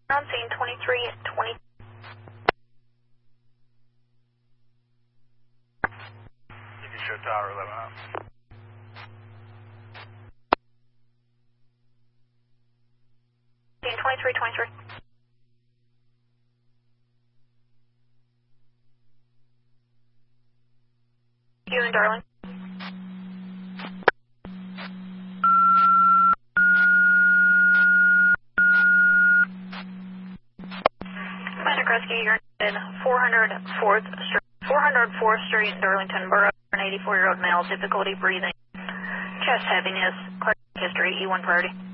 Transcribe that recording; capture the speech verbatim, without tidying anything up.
On scene twenty-three twenty. You can show tower eleven up. Scene twenty-three twenty-three. You and Darling. Commander Kresge, you're in four hundred fourth Street, four hundred fourth Street, Darlington Borough. An eighty-four-year-old male, difficulty breathing, chest heaviness, cardiac history, E one priority.